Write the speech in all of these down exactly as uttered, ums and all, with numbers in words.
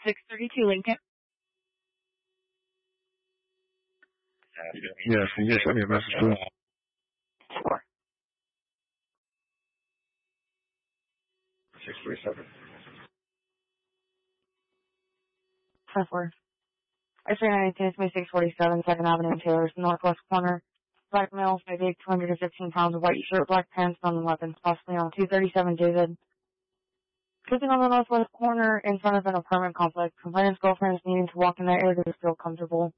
six thirty-two Lincoln. Yes, can you just send me a message, please? Sure. six forty-seven. ten four. I three nineteen, six forty-seven, second Avenue, Taylor's northwest corner. Black male, five eight, two hundred fifteen pounds of white shirt, black pants, on weapons, possibly on two thirty-seven David. Sitting on the northwest corner in front of an apartment complex. Complainant's girlfriend is needing to walk in that area to feel comfortable.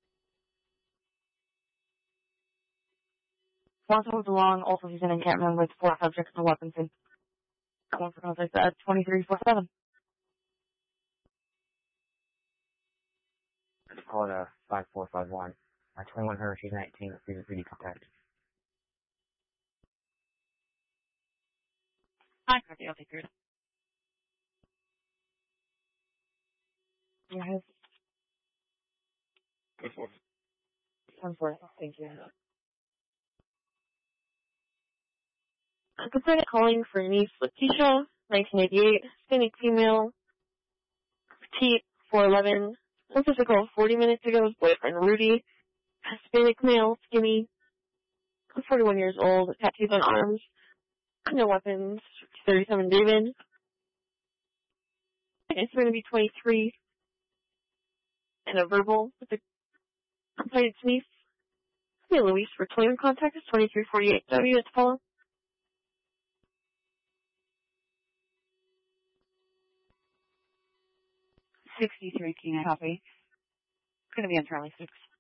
Once moved along, also he's in encampment with four subjects and weapons. And one for contact at twenty-three forty-seven. Call it a five four five one. Uh, twenty-one her, she's nineteen, please three D contact. Hi, copy, I'll take yours. Yes. ten four. ten four, thank you. I'm concerned calling for niece Letitia, nineteen eighty-eight, Hispanic female, petite, four eleven. Was supposed to call forty minutes ago, his boyfriend Rudy, Hispanic male, skinny, forty-one years old, tattoos on arms, no weapons, thirty-seven David. It's going to be twenty-three, and a verbal with the complainant's niece. Hey, Luis, for twenty contact is twenty-three forty-eight W, it's Paula. sixty-three, King, I copy. It's going to be on Charlie six.